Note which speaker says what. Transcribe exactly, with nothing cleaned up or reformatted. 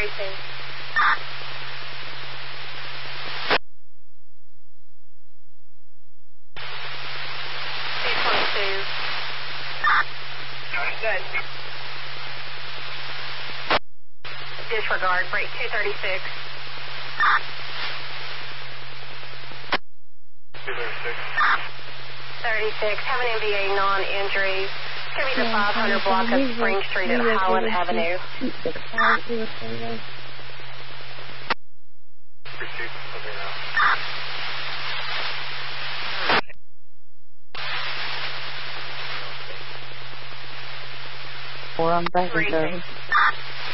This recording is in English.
Speaker 1: Increasing. two twenty-two. Good. Disregard, break two thirty-six.
Speaker 2: two thirty-six.
Speaker 1: thirty-six, have an M V A non-injury. It's going to be the five hundred block of Spring Street at Highland Avenue.
Speaker 2: Pursuit, okay now.
Speaker 3: Four on back and
Speaker 1: Three
Speaker 3: service.
Speaker 1: six.